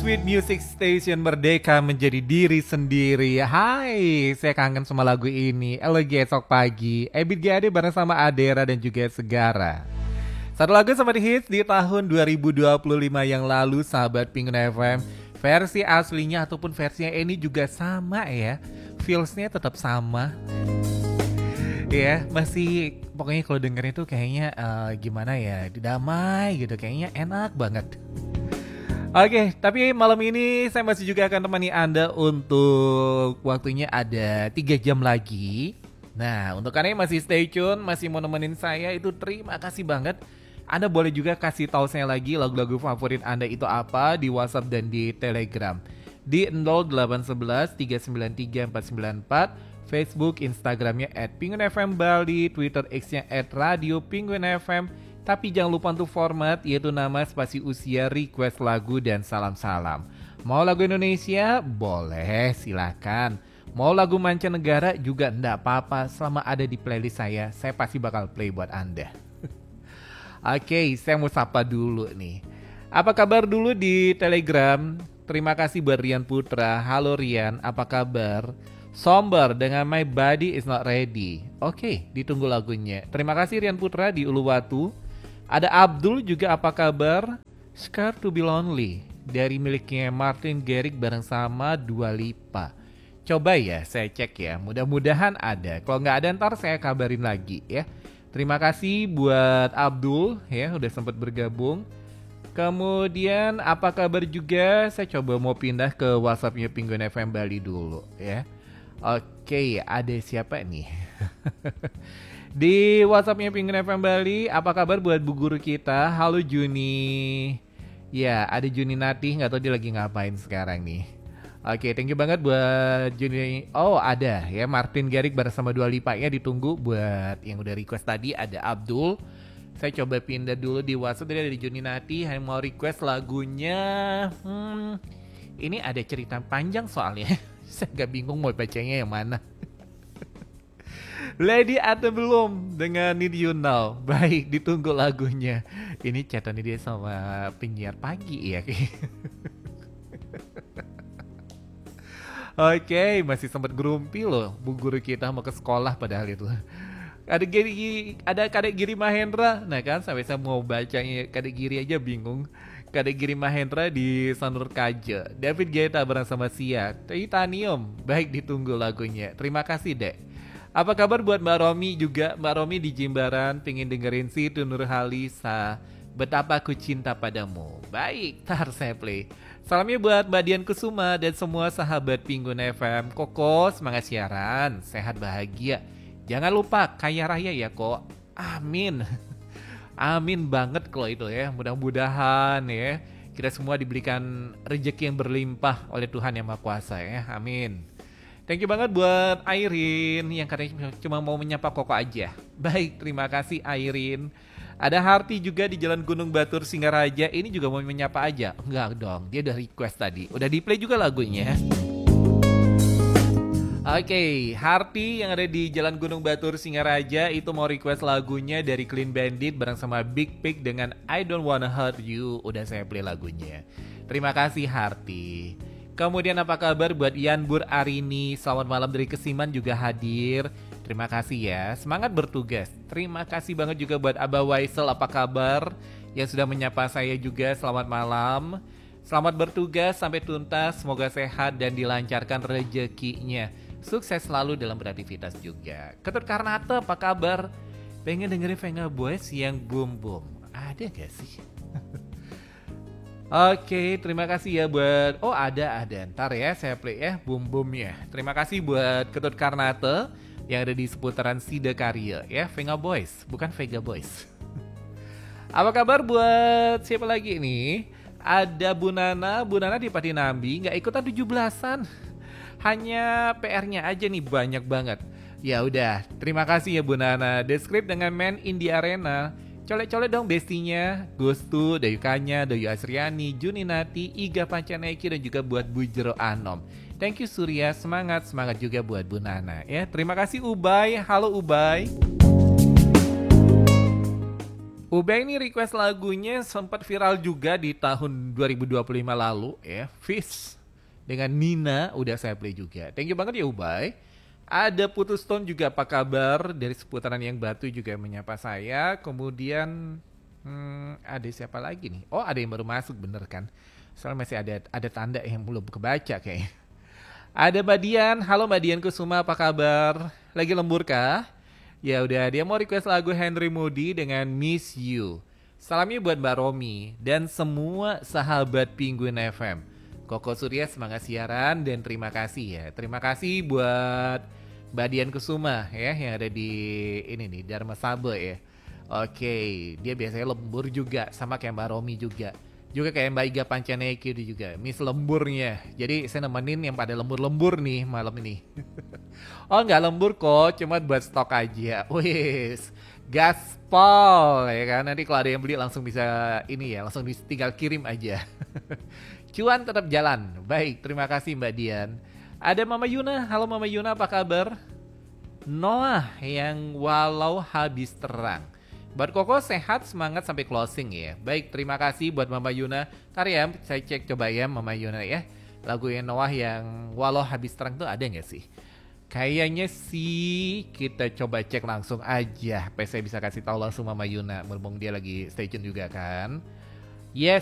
Sweet Music Station, merdeka menjadi diri sendiri. Hai, saya kangen sama lagu ini. Lagi esok pagi, Ebit GAD bareng sama Adera dan juga Segara. Satu lagu sama di hits di tahun 2025 yang lalu, sahabat Pengun FM. Versi aslinya ataupun versinya ini juga sama ya. Feelsnya tetap sama. Ya, masih pokoknya kalau dengerin itu kayaknya gimana ya, damai gitu, kayaknya enak banget. Oke, tapi malam ini saya masih juga akan temani Anda untuk waktunya ada 3 jam lagi. Nah, untuk kalian yang masih stay tune, masih mau nemenin saya, itu terima kasih banget. Anda boleh juga kasih tahu saya lagi lagu-lagu favorit Anda itu apa di WhatsApp dan di Telegram. Di 0811 393 494, Facebook, Instagramnya @pingunfmbali, Twitter X-nya @radiopingunfm. Tapi jangan lupa untuk format, yaitu nama, spasi usia, request lagu, dan salam-salam. Mau lagu Indonesia? Boleh, silakan. Mau lagu mancanegara juga enggak apa-apa, selama ada di playlist saya pasti bakal play buat Anda. Oke, saya mau sapa dulu nih. Apa kabar dulu di Telegram? Terima kasih buat Rian Putra. Halo Rian, apa kabar? Somber dengan My Body Is Not Ready. Oke, ditunggu lagunya. Terima kasih Rian Putra di Uluwatu. Ada Abdul juga, apa kabar? Scared to be Lonely dari miliknya Martin Garrix bareng sama Dua Lipa. Coba ya saya cek ya, mudah-mudahan ada. Kalau nggak ada ntar saya kabarin lagi ya. Terima kasih buat Abdul ya, udah sempat bergabung. Kemudian apa kabar juga, saya coba mau pindah ke WhatsAppnya Pengun FM Bali dulu ya. Oke, ada siapa nih? Di WhatsAppnya Pengun FM Bali, apa kabar buat bu guru kita? Halo Juni. Ya, ada Juni Natih, nggak tahu dia lagi ngapain sekarang nih. Oke, thank you banget buat Juni. Oh, ada ya, Martin Garrix bersama Dua Lipa ya, ditunggu. Buat yang udah request tadi ada Abdul. Saya coba pindah dulu di WhatsApp, tadi ada Juni Natih yang mau request lagunya. Ini ada cerita panjang soalnya. Saya nggak bingung mau bacanya yang mana. Lady atau belum dengan Need You Now. Baik, ditunggu lagunya. Ini chatan dia sama penyiar pagi ya. Oke, masih sempat gerumpi loh bu guru kita mau ke sekolah padahal itu. Ada Kadek Giri Mahendra. Nah kan, sampai saya mau bacanya Kadek Giri aja bingung. Kadek Giri Mahendra di Sanur Kaja. David Guetta bareng sama Sia. Titanium. Baik, ditunggu lagunya. Terima kasih Dek. Apa kabar buat Mbak Romi juga? Mbak Romi di Jimbaran pengen dengerin Situ Nurhalisa, Betapa Ku Cinta Padamu. Baik, tar saya play. Salamnya buat Mbak Dian Kusuma dan semua sahabat Pengun FM. Koko, semangat siaran, sehat bahagia. Jangan lupa kaya raya ya kok. Amin. Amin banget kalau itu ya. Mudah-mudahan ya kita semua diberikan rezeki yang berlimpah oleh Tuhan Yang Maha Kuasa ya. Amin. Thank you banget buat Airin yang katanya cuma mau menyapa Koko aja. Baik, terima kasih Airin. Ada Harti juga di Jalan Gunung Batur Singaraja. Ini juga mau menyapa aja. Enggak dong, dia udah request tadi. Udah di play juga lagunya. Oke, Harti yang ada di Jalan Gunung Batur Singaraja itu mau request lagunya dari Clean Bandit bareng sama Big Pig dengan I Don't Wanna Hurt You. Udah saya play lagunya. Terima kasih Harti. Kemudian apa kabar buat Ian Bur Arini, selamat malam dari Kesiman juga hadir. Terima kasih ya, semangat bertugas. Terima kasih banget juga buat Abah Waisel, apa kabar? Yang sudah menyapa saya juga, selamat malam. Selamat bertugas sampai tuntas, semoga sehat dan dilancarkan rezekinya. Sukses selalu dalam beraktivitas juga. Ketut Karnata, apa kabar? Pengen dengerin Venga Boys yang boom boom. Ada gak sih? Oke, terima kasih ya buat... Oh ada, ntar ya saya play ya, boom boom ya. Terima kasih buat Ketut Karnate yang ada di seputaran Sida Karya ya, Venga Boys, bukan Vega Boys. Apa kabar buat siapa lagi nih? Ada Bu Nana di Patinambi, gak ikutan 17-an. Hanya PR-nya aja nih banyak banget. Ya udah, terima kasih ya Bu Nana. Describe dengan Man in the Arena. Colek-colek dong bestinya, Gustu, Dayu Kanya, Dayu Asriani, Juninati, Iga Pancaneki dan juga buat Bu Jero Anom. Thank you Surya, semangat juga buat Bu Nana ya. Terima kasih Ubay, halo Ubay. Ubay ini request lagunya sempat viral juga di tahun 2025 lalu ya. Fish dengan Nina udah saya play juga. Thank you banget ya Ubay. Ada Putus Stone juga apa kabar dari seputaran yang batu juga menyapa saya. Kemudian ada siapa lagi nih? Oh ada yang baru masuk bener kan? Soalnya masih ada tanda yang belum kebaca kayaknya. Ada Mbak Dian, halo Mbak Dian Kusuma apa kabar? Lagi lembur kah? Ya udah, dia mau request lagu Henry Moody dengan Miss You. Salamnya buat Mbak Romi dan semua sahabat Penguin FM. Koko Surya semangat siaran dan terima kasih ya. Terima kasih buat Mbak Dian Kusuma ya yang ada di ini nih Dharma Sabe ya. Oke, dia biasanya lembur juga sama kayak Mbak Romi juga. Juga kayak Mbak Iga Pancaneki juga, Miss lemburnya. Jadi saya nemenin yang pada lembur-lembur nih malam ini. Oh nggak lembur kok, cuma buat stok aja. Wis, gaspol ya kan. Nanti kalau ada yang beli langsung bisa ini ya, langsung tinggal kirim aja. Cuan tetap jalan. Baik, terima kasih Mbak Dian. Ada Mama Yuna, halo Mama Yuna apa kabar? Noah yang walau habis terang. Buat Koko sehat semangat sampai closing ya. Baik terima kasih buat Mama Yuna. Ntar ya saya cek coba ya Mama Yuna ya. Lagu yang Noah yang walau habis terang tuh ada gak sih? Kayaknya sih kita coba cek langsung aja. Supaya saya bisa kasih tahu langsung Mama Yuna. Berhubung dia lagi stay tune juga kan. Yes